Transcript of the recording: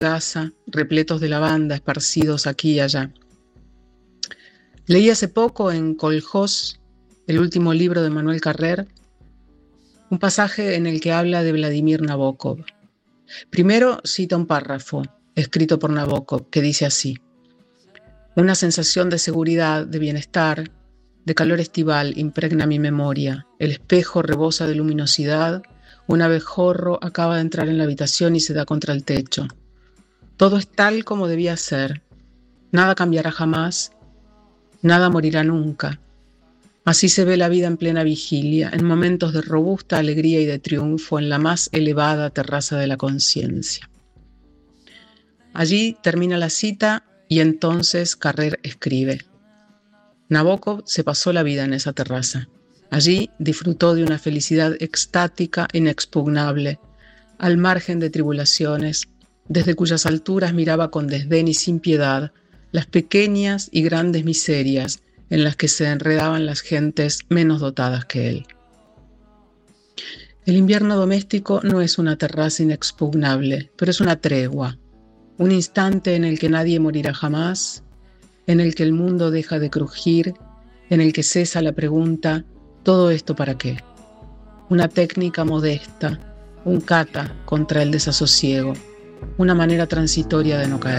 Gaza, repletos de lavanda, esparcidos aquí y allá. Leí hace poco en Coljós, el último libro de Manuel Carrer, un pasaje en el que habla de Vladimir Nabokov. Primero cita un párrafo escrito por Nabokov que dice así: una sensación de seguridad, de bienestar, de calor estival impregna mi memoria. El espejo rebosa de luminosidad. Un abejorro acaba de entrar en la habitación y se da contra el techo. Todo es tal como debía ser. Nada cambiará jamás. Nada morirá nunca. Así se ve la vida en plena vigilia, en momentos de robusta alegría y de triunfo, en la más elevada terraza de la conciencia. Allí termina la cita y entonces Carrer escribe: Nabokov se pasó la vida en esa terraza. Allí disfrutó de una felicidad extática inexpugnable, al margen de tribulaciones, desde cuyas alturas miraba con desdén y sin piedad las pequeñas y grandes miserias en las que se enredaban las gentes menos dotadas que él. El invierno doméstico no es una terraza inexpugnable, pero es una tregua, un instante en el que nadie morirá jamás, en el que el mundo deja de crujir, en el que cesa la pregunta: ¿todo esto para qué? Una técnica modesta, un kata contra el desasosiego, una manera transitoria de no caer.